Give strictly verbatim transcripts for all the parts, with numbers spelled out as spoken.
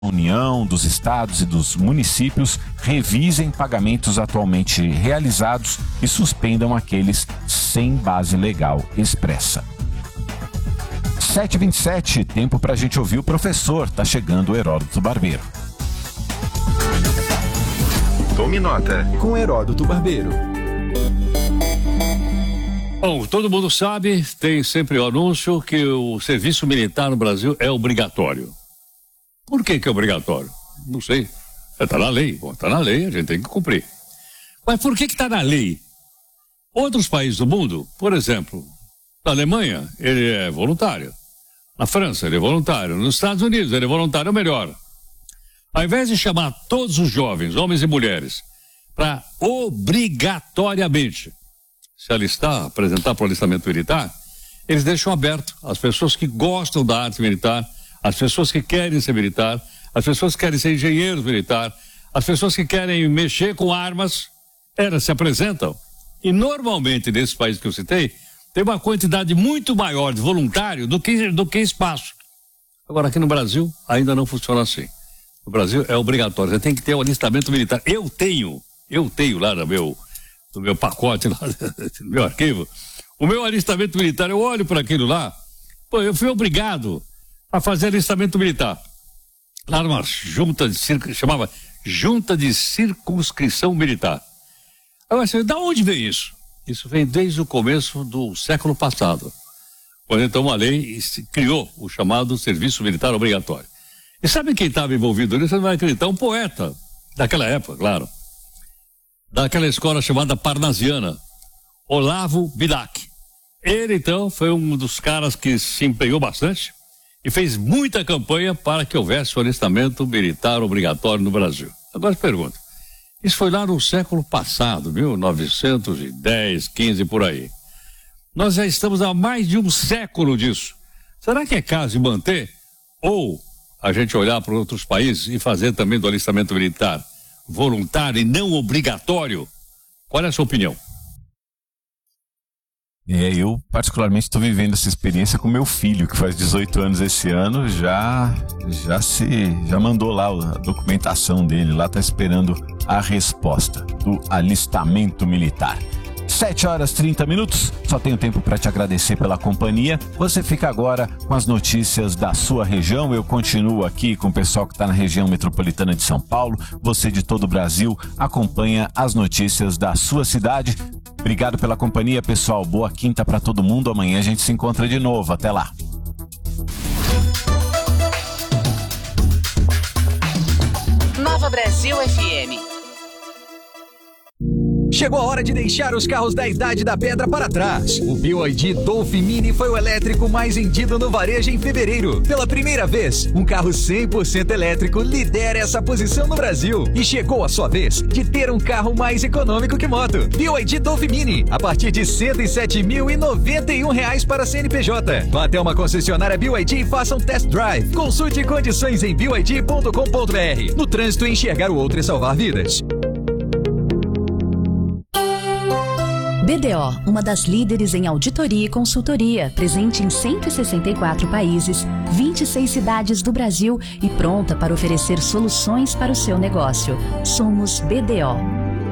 União, dos estados e dos municípios revisem pagamentos atualmente realizados e suspendam aqueles sem base legal expressa. sete e vinte e sete, tempo para a gente ouvir o professor. Tá chegando o Heródoto Barbeiro. Tome nota com Heródoto Barbeiro. Bom, todo mundo sabe, tem sempre o anúncio que o serviço militar no Brasil é obrigatório. Por que que é obrigatório? Não sei. Está na lei. Bom, está na lei, a gente tem que cumprir. Mas por que que está na lei? Outros países do mundo, por exemplo, na Alemanha, ele é voluntário. Na França, ele é voluntário. Nos Estados Unidos, ele é voluntário, ou melhor. Ao invés de chamar todos os jovens, homens e mulheres, para obrigatoriamente se alistar, apresentar para o alistamento militar, eles deixam aberto as pessoas que gostam da arte militar, as pessoas que querem ser militar, as pessoas que querem ser engenheiros militar, as pessoas que querem mexer com armas, elas se apresentam. E normalmente, nesses países que eu citei, tem uma quantidade muito maior de voluntário do que, do que espaço. Agora, aqui no Brasil, ainda não funciona assim. No Brasil é obrigatório, você tem que ter o alistamento militar. Eu tenho, eu tenho lá no meu, no meu pacote, lá, no meu arquivo, o meu alistamento militar, eu olho para aquilo lá, pô, eu fui obrigado a fazer alistamento militar. Lá numa junta de circo, chamava Junta de Circunscrição Militar. Agora, assim, da onde vem isso? Isso vem desde o começo do século passado, quando então uma lei criou o chamado Serviço Militar Obrigatório. E sabe quem estava envolvido nisso? Você não vai acreditar, um poeta daquela época, claro, daquela escola chamada Parnasiana, Olavo Bilac. Ele então foi um dos caras que se empenhou bastante e fez muita campanha para que houvesse o alistamento militar obrigatório no Brasil. Agora eu pergunto, isso foi lá no século passado, mil novecentos e dez, quinze, por aí. Nós já estamos há mais de um século disso. Será que é caso de manter? Ou a gente olhar para outros países e fazer também do alistamento militar voluntário e não obrigatório? Qual é a sua opinião? É, eu particularmente estou vivendo essa experiência com meu filho, que faz dezoito anos esse ano, já já se já mandou lá a documentação dele, lá está esperando a resposta do alistamento militar. sete horas e trinta minutos, só tenho tempo para te agradecer pela companhia. Você fica agora com as notícias da sua região. Eu continuo aqui com o pessoal que está na região metropolitana de São Paulo. Você de todo o Brasil acompanha as notícias da sua cidade. Obrigado pela companhia, pessoal. Boa quinta para todo mundo. Amanhã a gente se encontra de novo. Até lá. Nova Brasil F M. Chegou a hora de deixar os carros da Idade da Pedra para trás. O B Y D Dolphin Mini foi o elétrico mais vendido no varejo em fevereiro. Pela primeira vez, um carro cem por cento elétrico lidera essa posição no Brasil. E chegou a sua vez de ter um carro mais econômico que moto. B Y D Dolphin Mini, a partir de cento e sete mil e noventa e um reais para C N P J. Vá até uma concessionária B Y D e faça um test drive. Consulte condições em b y d ponto com ponto b r. No trânsito, enxergar o outro e salvar vidas. B D O, uma das líderes em auditoria e consultoria, presente em cento e sessenta e quatro países, vinte e seis cidades do Brasil e pronta para oferecer soluções para o seu negócio. Somos B D O.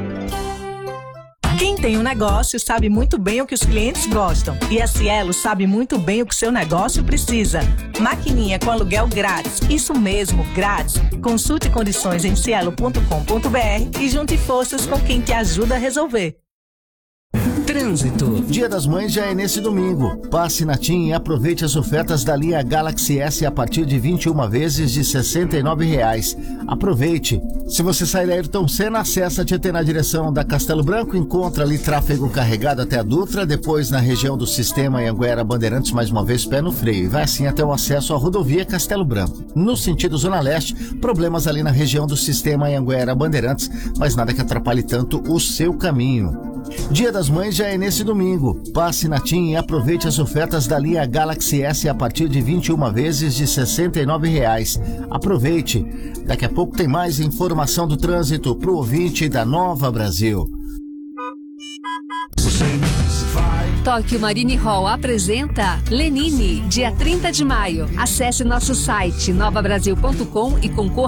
Quem tem um negócio sabe muito bem o que os clientes gostam. E a Cielo sabe muito bem o que o seu negócio precisa. Maquininha com aluguel grátis. Isso mesmo, grátis. Consulte condições em cielo ponto com ponto b r e junte forças com quem te ajuda a resolver. Trânsito. Dia das Mães já é nesse domingo. Passe na TIM e aproveite as ofertas da linha Galaxy S a partir de vinte e uma vezes de sessenta e nove reais. Aproveite. Se você sair da Ayrton Senna, acessa Tietê na direção da Castelo Branco, encontra ali tráfego carregado até a Dutra, depois na região do Sistema Anhanguera Bandeirantes, mais uma vez pé no freio, e vai assim até o acesso à rodovia Castelo Branco. No sentido Zona Leste, problemas ali na região do Sistema Anhanguera Bandeirantes, mas nada que atrapalhe tanto o seu caminho. Dia das Mães já é nesse domingo. Passe na TIM e aproveite as ofertas da linha Galaxy S a partir de vinte e uma vezes de sessenta e nove reais. Aproveite. Daqui a pouco tem mais informação do trânsito para o ouvinte da Nova Brasil. Você vai Tóquio Marine Hall apresenta Lenine, dia trinta de maio. Acesse nosso site nova brasil ponto com e concorra